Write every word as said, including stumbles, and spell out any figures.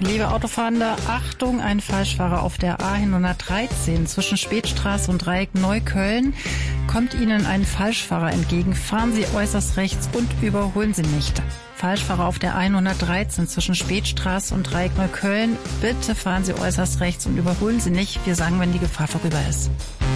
Liebe Autofahrende, Achtung, ein Falschfahrer auf der A hundertdreizehn zwischen Spätstraße und Dreieck Neukölln. Kommt Ihnen ein Falschfahrer entgegen, fahren Sie äußerst rechts und überholen Sie nicht. Falschfahrer auf der A hundertdreizehn zwischen Spätstraße und Dreieck Neukölln. Bitte fahren Sie äußerst rechts und überholen Sie nicht. Wir sagen, wenn die Gefahr vorüber ist.